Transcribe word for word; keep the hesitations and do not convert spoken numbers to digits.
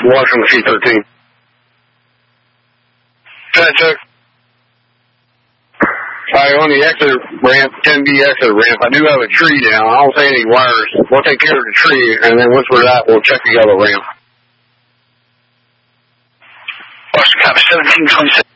Washington C thirteen. That took. Alright, on the exit ramp, ten B exit ramp, I do have a tree down. I don't see any wires. We'll take care of the tree, and then once we're out, we'll check the other ramp. Washington, seventeen twenty-seven.